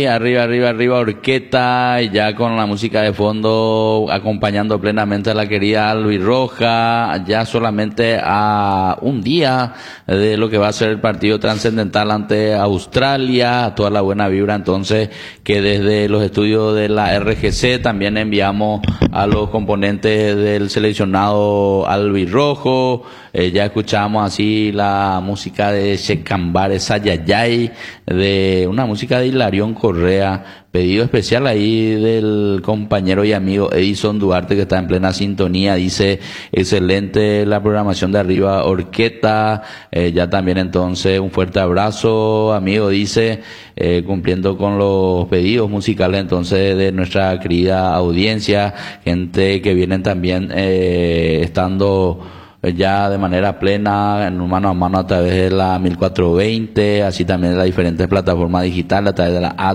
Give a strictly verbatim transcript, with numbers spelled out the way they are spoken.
Arriba, arriba, arriba, Orqueta, y ya con la música de fondo, acompañando plenamente a la querida Luis Roja, ya solamente a un día de lo que va a ser el partido trascendental ante Australia, toda la buena vibra entonces que desde los estudios de la R G C también enviamos a los componentes del seleccionado al Luis Rojo, eh, ya escuchamos así la música de Checambare Sayayay, de una música de Hilarión Correa, pedido especial ahí del compañero y amigo Edison Duarte que está en plena sintonía, dice excelente la programación de Arriba Orqueta, eh, ya también entonces un fuerte abrazo amigo, dice eh, cumpliendo con los pedidos musicales entonces de nuestra querida audiencia, gente que vienen también eh, estando ya de manera plena, en un mano a mano a través de la mil cuatrocientos veinte, así también de las diferentes plataformas digitales, a través de la app